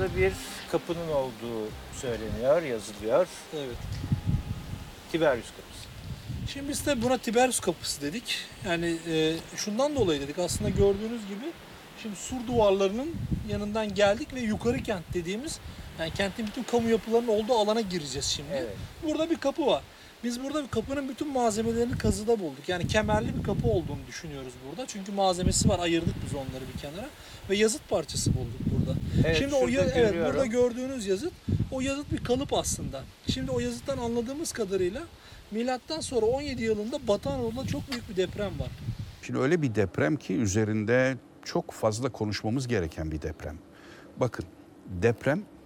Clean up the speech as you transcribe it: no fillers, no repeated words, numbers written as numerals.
burada bir kapının olduğu söyleniyor, yazılıyor. Evet. Tiberius Kapısı. Şimdi biz de buna Tiberius Kapısı dedik. Yani şundan dolayı dedik. Aslında gördüğünüz gibi şimdi sur duvarlarının yanından geldik ve yukarı kent dediğimiz, yani kentin bütün kamu yapılarının olduğu alana gireceğiz şimdi. Evet. Burada bir kapı var. Biz burada bir kapının bütün malzemelerini kazıda bulduk. Yani kemerli bir kapı olduğunu düşünüyoruz burada. Çünkü malzemesi var. Ayırdık biz onları bir kenara. Ve yazıt parçası bulduk burada. Evet, Şimdi şurada evet, görüyorum. burada gördüğünüz yazıt, o yazıt bir kalıp aslında. Şimdi o yazıttan anladığımız kadarıyla milattan sonra 17 yılında Batı Anadolu'da çok büyük bir deprem var. Şimdi öyle bir deprem ki üzerinde çok fazla konuşmamız gereken bir deprem. Bakın, deprem